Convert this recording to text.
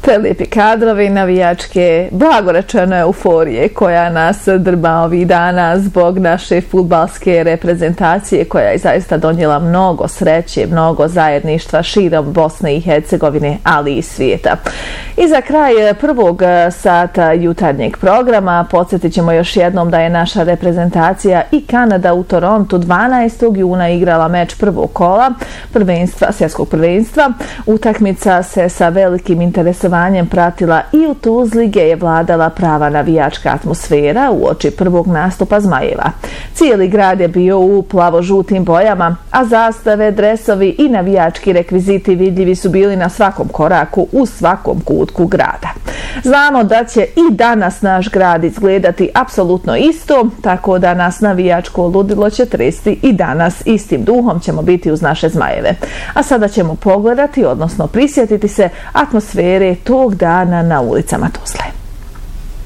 Prelijepi kadrovi navijačke, blago rečeno euforije koja nas drba ovih dana zbog naše fudbalske reprezentacije koja je zaista donijela mnogo sreće, mnogo zajedništva širom Bosne i Hercegovine, ali i svijeta. I za kraj prvog sata jutarnjeg programa podsjetit ćemo još jednom da je naša reprezentacija i Kanada u Torontu 12. juna igrala meč prvog kola svjetskog prvenstva. Utakmica se sa velikim interesovanjem pratila i u Tuzli gdje je vladala prava navijačka atmosfera uoči prvog nastupa Zmajeva. Cijeli grad je bio u plavo-žutim bojama, a zastave, dresovi i navijački rekviziti vidljivi su bili na svakom koraku, u svakom kutku grada. Znamo da će i danas naš grad izgledati apsolutno isto, tako da nas navijačko ludilo će tresti i danas istim duhom ćemo biti uz naše Zmajeve. A sada ćemo pogledati, odnosno prisjetiti se atmosfere tog dana na ulicama Tuzle.